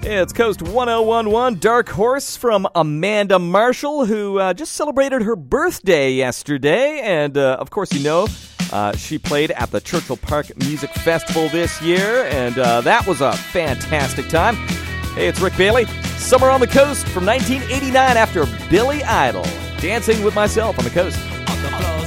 It's Coast 1011, Dark Horse from Amanda Marshall, who just celebrated her birthday yesterday. And, of course, she played at the Churchill Park Music Festival this year, and that was a fantastic time. Hey, it's Rick Bailey. Summer on the Coast from 1989 after Billy Idol. Dancing with Myself on the Coast.